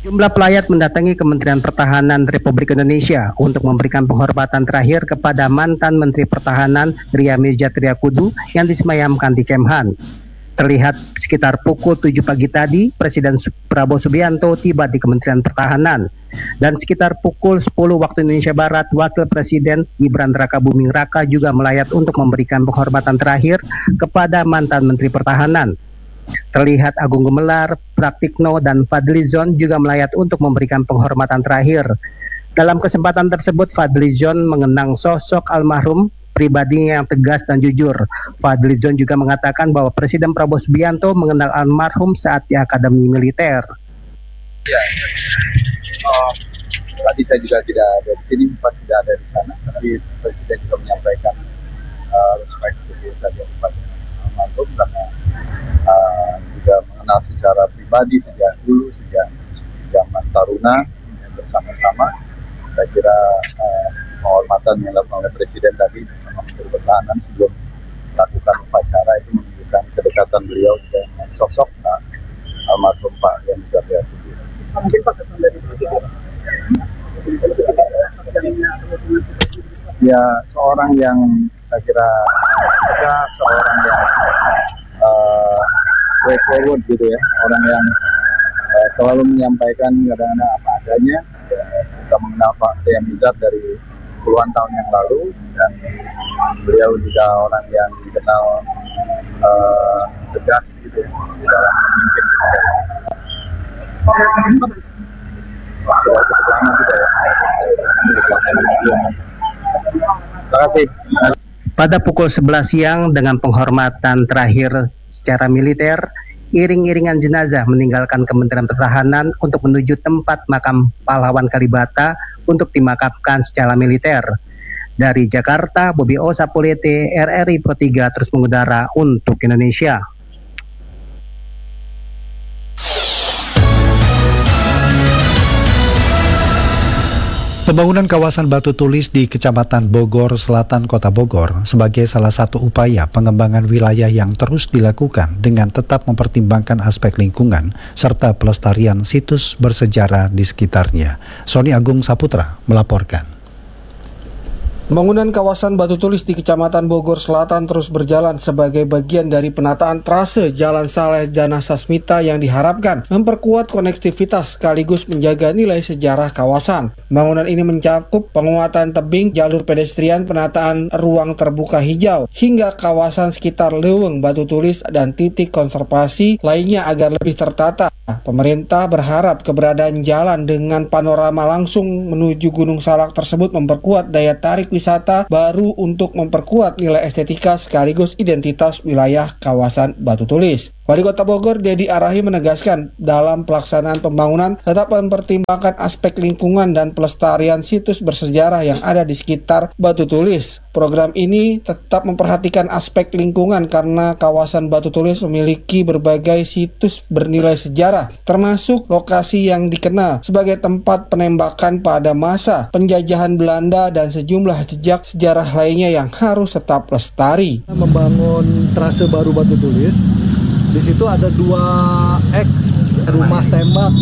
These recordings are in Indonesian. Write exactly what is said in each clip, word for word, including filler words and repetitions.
Jumlah pelayat mendatangi Kementerian Pertahanan Republik Indonesia untuk memberikan penghormatan terakhir kepada mantan Menteri Pertahanan Ria Mizar Triakudu yang disemayamkan di Kemhan. Terlihat sekitar pukul tujuh pagi tadi, Presiden Prabowo Subianto tiba di Kementerian Pertahanan. Dan sekitar pukul sepuluh waktu Indonesia Barat, Wakil Presiden Gibran Rakabuming Raka juga melayat untuk memberikan penghormatan terakhir kepada mantan Menteri Pertahanan. Terlihat Agung Gumelar, Praktikno, dan Fadlizon juga melayat untuk memberikan penghormatan terakhir. Dalam kesempatan tersebut, Fadlizon mengenang sosok almarhum pribadinya yang tegas dan jujur. Fadlizon juga mengatakan bahwa Presiden Prabowo Subianto mengenal almarhum saat di Akademi Militer. Ya, oh, tadi saya juga tidak ada di sini, Pak sudah ada di sana. Tapi Presiden juga menyampaikan uh, respect untuk saya kepada almarhum karena uh, juga mengenal secara pribadi sejak dulu, sejak zaman taruna bersama-sama. Saya kira uh, penghormatan yang dilakukan oleh Presiden tadi bersama Menteri Pertahanan sebelum melakukan upacara itu menunjukkan kedekatan beliau dengan sosok nah, almarhum Pak Ria Mizar Triakudu. Mungkin Pak kesan dari Presiden. Ya, seorang yang saya kira ada seorang yang uh, straightforward gitu ya, orang yang uh, selalu menyampaikan kadang-kadang apa adanya. Ya, kita mengenal Pak Ria Mizar dari puluhan tahun yang lalu dan beliau juga orang yang dikenal uh, tegas gitu ya, di dalam memimpin negara. Sudah cukup lama juga ya. Terima kasih. Pada pukul sebelas siang dengan penghormatan terakhir secara militer, iring-iringan jenazah meninggalkan Kementerian Pertahanan untuk menuju tempat makam pahlawan Kalibata untuk dimakamkan secara militer. Dari Jakarta, Bobi Osapolete, R R I Pro tiga terus mengudara untuk Indonesia. Pembangunan kawasan Batu Tulis di Kecamatan Bogor Selatan, Kota Bogor sebagai salah satu upaya pengembangan wilayah yang terus dilakukan dengan tetap mempertimbangkan aspek lingkungan serta pelestarian situs bersejarah di sekitarnya. Sony Agung Saputra melaporkan. Pembangunan kawasan Batu Tulis di Kecamatan Bogor Selatan terus berjalan sebagai bagian dari penataan trase Jalan Saleh Dana Sasmita yang diharapkan memperkuat konektivitas sekaligus menjaga nilai sejarah kawasan. Pembangunan ini mencakup penguatan tebing, jalur pedestrian, penataan ruang terbuka hijau, hingga kawasan sekitar Leuweung, Batu Tulis, dan titik konservasi lainnya agar lebih tertata. Pemerintah berharap keberadaan jalan dengan panorama langsung menuju Gunung Salak tersebut memperkuat daya tarik wisata baru untuk memperkuat nilai estetika sekaligus identitas wilayah kawasan Batu Tulis. Wali Kota Bogor Dedi Arahi menegaskan dalam pelaksanaan pembangunan tetap mempertimbangkan aspek lingkungan dan pelestarian situs bersejarah yang ada di sekitar Batu Tulis. Program ini tetap memperhatikan aspek lingkungan karena kawasan Batu Tulis memiliki berbagai situs bernilai sejarah, termasuk lokasi yang dikenal sebagai tempat penembakan pada masa penjajahan Belanda dan sejumlah jejak sejarah lainnya yang harus tetap lestari. Membangun trase baru Batu Tulis, di situ ada dua X rumah tembak,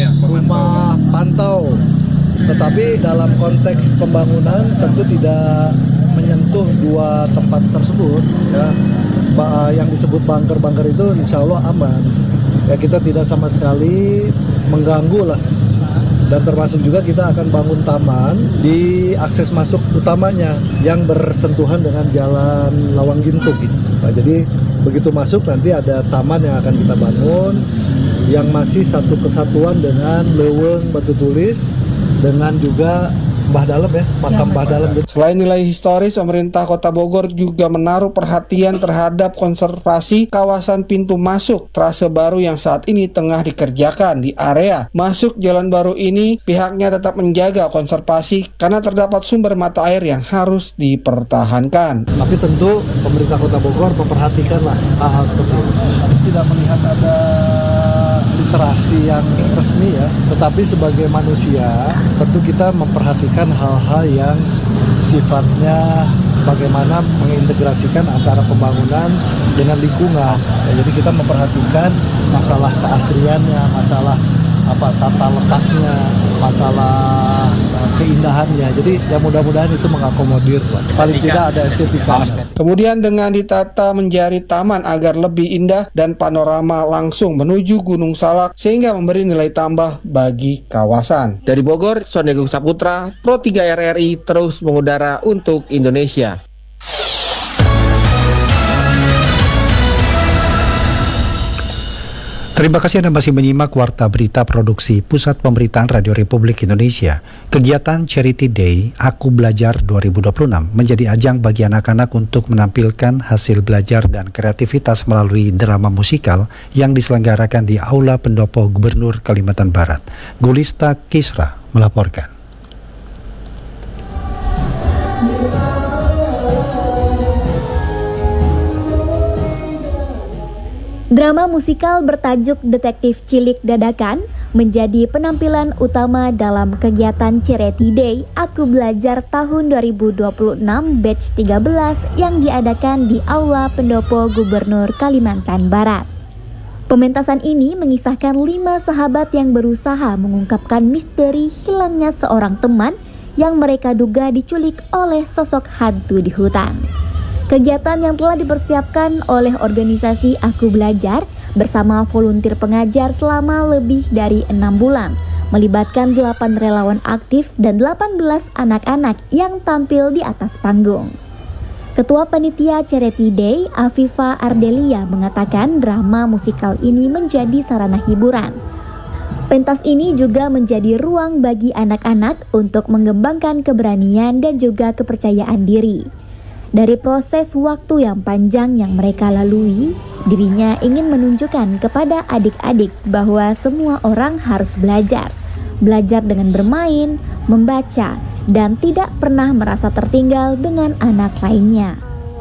rumah pantau. Tetapi dalam konteks pembangunan tentu tidak menyentuh dua tempat tersebut. Ya, yang disebut bunker-bunker itu insya Allah aman. Ya, kita tidak sama sekali mengganggu lah. Dan termasuk juga kita akan bangun taman di akses masuk utamanya yang bersentuhan dengan jalan Lawang Gintung. Nah, jadi begitu masuk nanti ada taman yang akan kita bangun yang masih satu kesatuan dengan Leuweung Batu Tulis dengan juga Mbah Dalem ya, makam Mbah Dalem. Selain nilai historis, pemerintah Kota Bogor juga menaruh perhatian terhadap konservasi kawasan pintu masuk trase baru yang saat ini tengah dikerjakan di area masuk jalan baru ini. Pihaknya tetap menjaga konservasi karena terdapat sumber mata air yang harus dipertahankan. Tapi tentu pemerintah Kota Bogor memperhatikanlah hal-hal seperti itu. Tidak melihat ada literasi yang resmi ya, tetapi sebagai manusia tentu kita memperhatikan hal-hal yang sifatnya bagaimana mengintegrasikan antara pembangunan dengan lingkungan. Ya, jadi kita memperhatikan masalah keasriannya, masalah apa tata letaknya, masalah uh, keindahannya. Jadi ya mudah-mudahan itu mengakomodir, Pak. Paling tidak ada estetika. Kemudian dengan ditata menjadi taman agar lebih indah dan panorama langsung menuju Gunung Salak sehingga memberi nilai tambah bagi kawasan. Dari Bogor, Sony Agung Saputra, Pro tiga R R I terus mengudara untuk Indonesia. Terima kasih Anda masih menyimak Warta Berita Produksi Pusat Pemberitaan Radio Republik Indonesia. Kegiatan Charity Day Aku Belajar dua ribu dua puluh enam menjadi ajang bagi anak-anak untuk menampilkan hasil belajar dan kreativitas melalui drama musikal yang diselenggarakan di Aula Pendopo Gubernur Kalimantan Barat. Gulista Kisra melaporkan. Drama musikal bertajuk Detektif Cilik Dadakan menjadi penampilan utama dalam kegiatan Charity Day Aku Belajar tahun dua ribu dua puluh enam batch tiga belas yang diadakan di Aula Pendopo Gubernur Kalimantan Barat. Pementasan ini mengisahkan lima sahabat yang berusaha mengungkapkan misteri hilangnya seorang teman yang mereka duga diculik oleh sosok hantu di hutan. Kegiatan yang telah dipersiapkan oleh organisasi Aku Belajar bersama volunteer pengajar selama lebih dari enam bulan, melibatkan delapan relawan aktif dan delapan belas anak-anak yang tampil di atas panggung. Ketua Panitia Charity Day, Afifa Ardelia, mengatakan drama musikal ini menjadi sarana hiburan. Pentas ini juga menjadi ruang bagi anak-anak untuk mengembangkan keberanian dan juga kepercayaan diri. Dari proses waktu yang panjang yang mereka lalui, dirinya ingin menunjukkan kepada adik-adik bahwa semua orang harus belajar. Belajar dengan bermain, membaca, dan tidak pernah merasa tertinggal dengan anak lainnya.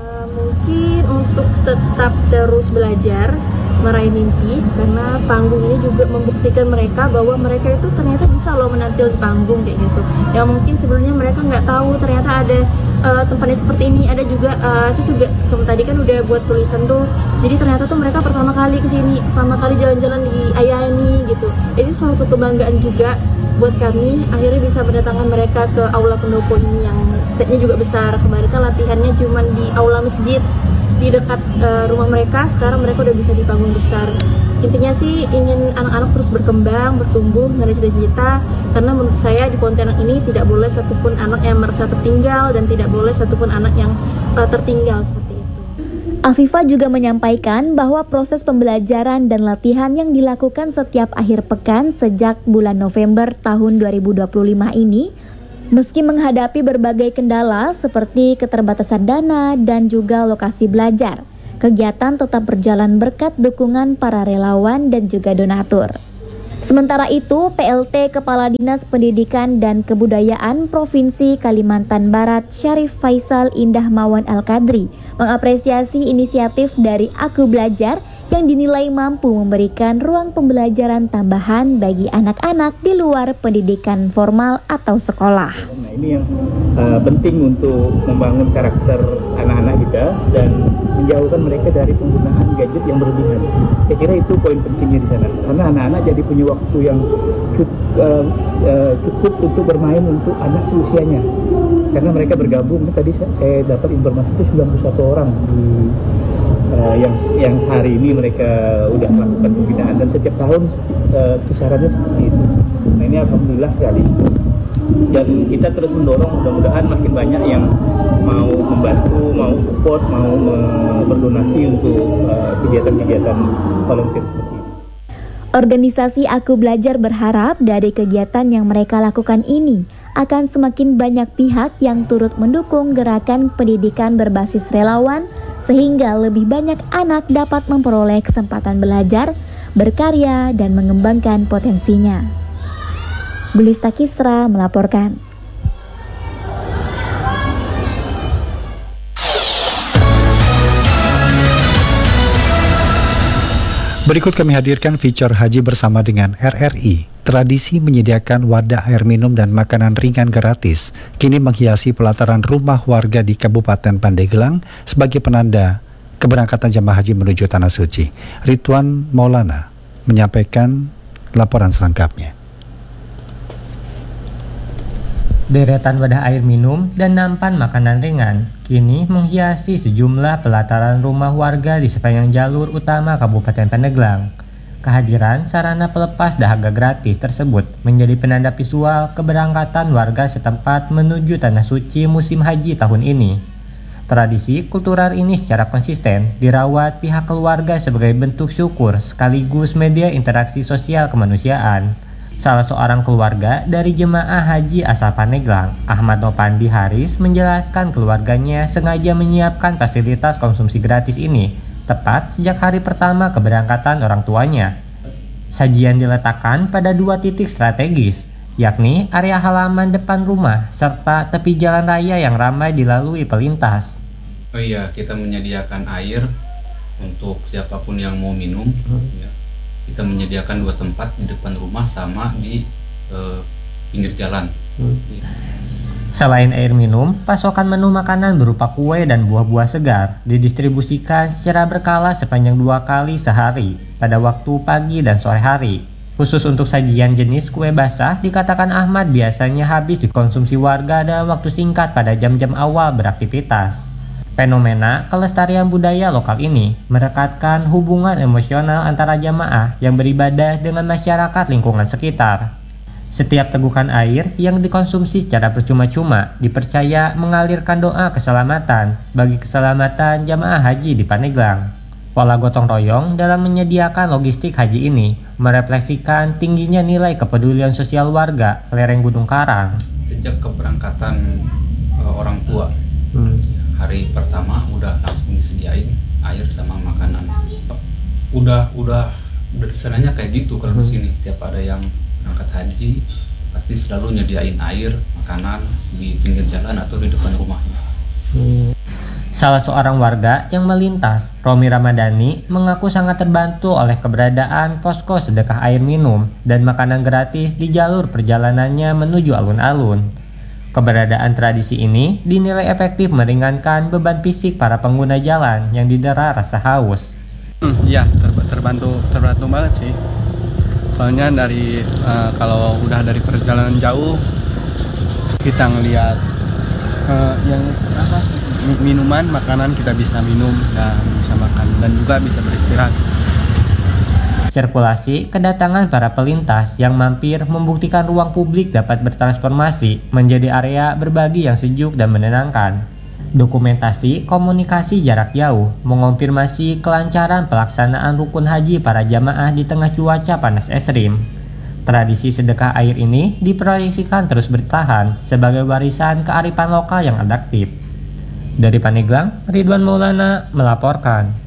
Mungkin untuk tetap terus belajar, meraih mimpi, karena panggung ini juga membuktikan mereka bahwa mereka itu ternyata bisa loh menampil di panggung kayak gitu. Yang mungkin sebelumnya mereka nggak tahu ternyata ada uh, tempatnya seperti ini. Ada juga, uh, saya juga tadi kan udah buat tulisan tuh. Jadi ternyata tuh mereka pertama kali kesini, pertama kali jalan-jalan di Ayani gitu. Itu suatu kebanggaan juga buat kami. Akhirnya bisa mendatangkan mereka ke Aula Pendopo ini yang stage-nya juga besar. Kemarin kan latihannya cuma di Aula Masjid di dekat uh, rumah mereka, sekarang mereka udah bisa di panggung besar. Intinya sih ingin anak-anak terus berkembang, bertumbuh, meraih cita-cita, karena menurut saya di Pontianak ini tidak boleh satupun anak yang merasa tertinggal dan tidak boleh satupun anak yang uh, tertinggal seperti itu. Afifa juga menyampaikan bahwa proses pembelajaran dan latihan yang dilakukan setiap akhir pekan sejak bulan November tahun dua ribu dua puluh lima ini, meski menghadapi berbagai kendala seperti keterbatasan dana dan juga lokasi belajar, kegiatan tetap berjalan berkat dukungan para relawan dan juga donatur. Sementara itu, P L T Kepala Dinas Pendidikan dan Kebudayaan Provinsi Kalimantan Barat Syarif Faisal Indah Mawan Al-Kadri mengapresiasi inisiatif dari Aku Belajar yang dinilai mampu memberikan ruang pembelajaran tambahan bagi anak-anak di luar pendidikan formal atau sekolah. Nah, ini yang uh, penting untuk membangun karakter anak-anak kita dan menjauhkan mereka dari penggunaan gadget yang berlebihan. Saya kira itu poin pentingnya di sana. Karena anak-anak jadi punya waktu yang cukup, uh, uh, cukup untuk bermain untuk anak seusianya. Karena mereka bergabung, tadi saya, saya dapat informasi itu sembilan puluh satu orang di Uh, yang yang hari ini mereka udah melakukan pembinaan dan setiap tahun uh, kisarannya seperti itu. Nah ini alhamdulillah sekali. Dan kita terus mendorong, mudah-mudahan makin banyak yang mau membantu, mau support, mau uh, berdonasi untuk uh, kegiatan-kegiatan volunteer seperti ini. Organisasi Aku Belajar berharap dari kegiatan yang mereka lakukan ini akan semakin banyak pihak yang turut mendukung gerakan pendidikan berbasis relawan, sehingga lebih banyak anak dapat memperoleh kesempatan belajar, berkarya, dan mengembangkan potensinya. Gulista Kisra melaporkan. Berikut kami hadirkan feature Haji bersama dengan R R I. Tradisi menyediakan wadah air minum dan makanan ringan gratis kini menghiasi pelataran rumah warga di Kabupaten Pandeglang sebagai penanda keberangkatan jemaah haji menuju Tanah Suci. Ridwan Maulana menyampaikan laporan selengkapnya. Deretan wadah air minum dan nampan makanan ringan kini menghiasi sejumlah pelataran rumah warga di sepanjang jalur utama Kabupaten Pandeglang. Kehadiran sarana pelepas dahaga gratis tersebut menjadi penanda visual keberangkatan warga setempat menuju Tanah Suci musim haji tahun ini. Tradisi kultural ini secara konsisten dirawat pihak keluarga sebagai bentuk syukur sekaligus media interaksi sosial kemanusiaan. Salah seorang keluarga dari jemaah haji asal Pandeglang, Ahmad Nopandi Haris, menjelaskan keluarganya sengaja menyiapkan fasilitas konsumsi gratis ini tepat sejak hari pertama keberangkatan orang tuanya. Sajian diletakkan pada dua titik strategis, yakni area halaman depan rumah serta tepi jalan raya yang ramai dilalui pelintas. Oh iya, kita menyediakan air untuk siapapun yang mau minum. Hmm. Ya. Kita menyediakan dua tempat di depan rumah sama di uh, pinggir jalan. Hmm. Selain air minum, pasokan menu makanan berupa kue dan buah-buah segar didistribusikan secara berkala sepanjang dua kali sehari pada waktu pagi dan sore hari. Khusus untuk sajian jenis kue basah, dikatakan Ahmad biasanya habis dikonsumsi warga dalam waktu singkat pada jam-jam awal beraktivitas. Fenomena kelestarian budaya lokal ini merekatkan hubungan emosional antara jamaah yang beribadah dengan masyarakat lingkungan sekitar. Setiap tegukan air yang dikonsumsi secara percuma-cuma dipercaya mengalirkan doa keselamatan bagi keselamatan jamaah haji di Pandeglang. Pola gotong royong dalam menyediakan logistik haji ini merefleksikan tingginya nilai kepedulian sosial warga lereng Gunung Karang. Sejak keberangkatan uh, orang tua, hmm. hari pertama udah langsung disediain air sama makanan. Udah udah dari sananya kayak gitu kalau hmm. di sini tiap ada yang berangkat haji pasti selalu nyediain air, makanan di pinggir jalan atau di depan rumahnya. Hmm. Salah seorang warga yang melintas, Romi Ramadhani, mengaku sangat terbantu oleh keberadaan posko sedekah air minum dan makanan gratis di jalur perjalanannya menuju alun-alun. Keberadaan tradisi ini dinilai efektif meringankan beban fisik para pengguna jalan yang didera rasa haus. Hmm, ya, ter- terbantu terbantu banget sih. Soalnya dari uh, kalau udah dari perjalanan jauh kita ngelihat uh, yang apa minuman, makanan kita bisa minum dan bisa makan dan juga bisa beristirahat. Sirkulasi kedatangan para pelintas yang mampir membuktikan ruang publik dapat bertransformasi menjadi area berbagi yang sejuk dan menenangkan. Dokumentasi komunikasi jarak jauh mengonfirmasi kelancaran pelaksanaan rukun haji para jamaah di tengah cuaca panas ekstrim. Tradisi sedekah air ini diproyeksikan terus bertahan sebagai warisan kearifan lokal yang adaptif. Dari Pandeglang, Ridwan Maulana melaporkan.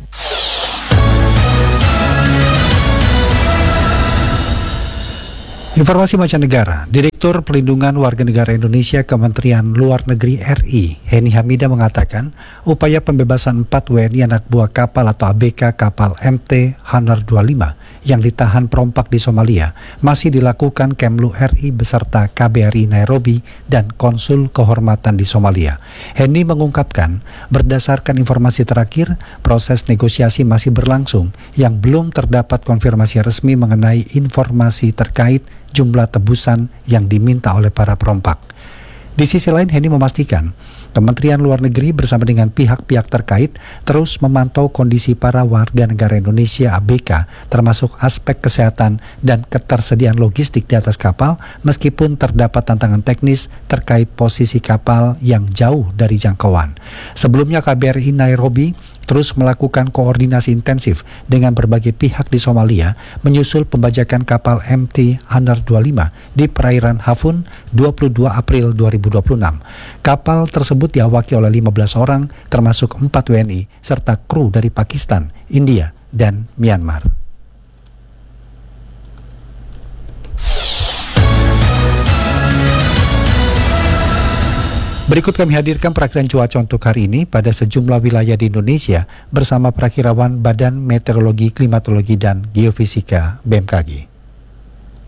Informasi mancanegara, Direktur Pelindungan Warga Negara Indonesia Kementerian Luar Negeri R I, Heni Hamida mengatakan, upaya pembebasan empat W N I anak buah kapal atau A B K kapal M T Hanar dua puluh lima yang ditahan perompak di Somalia masih dilakukan Kemlu R I beserta K B R I Nairobi dan Konsul Kehormatan di Somalia. Heni mengungkapkan, berdasarkan informasi terakhir, proses negosiasi masih berlangsung yang belum terdapat konfirmasi resmi mengenai informasi terkait jumlah tebusan yang diminta oleh para perompak. Di sisi lain, Heni memastikan Kementerian Luar Negeri bersama dengan pihak-pihak terkait terus memantau kondisi para warga negara Indonesia A B K, termasuk aspek kesehatan dan ketersediaan logistik di atas kapal, meskipun terdapat tantangan teknis terkait posisi kapal yang jauh dari jangkauan. Sebelumnya K B R I Nairobi terus melakukan koordinasi intensif dengan berbagai pihak di Somalia menyusul pembajakan kapal M T Hanar dua puluh lima di perairan Hafun dua puluh dua April dua ribu dua puluh enam. Kapal tersebut diawaki oleh lima belas orang termasuk empat W N I serta kru dari Pakistan, India, dan Myanmar. Berikut kami hadirkan perakiran cuaca untuk hari ini pada sejumlah wilayah di Indonesia bersama perakirawan Badan Meteorologi, Klimatologi, dan Geofisika B M K G.